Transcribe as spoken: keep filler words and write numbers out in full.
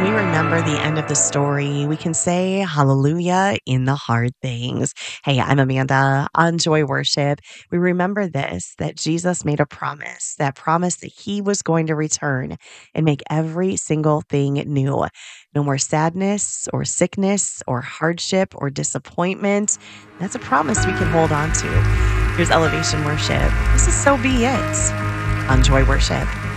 When we remember the end of the story, we can say hallelujah in the hard things. Hey, I'm Amanda on Joy Worship. We remember this that Jesus made a promise, that promise that he was going to return and make every single thing new. No more sadness or sickness or hardship or disappointment. That's a promise we can hold on to. Here's Elevation Worship. This is So Be It on Joy Worship.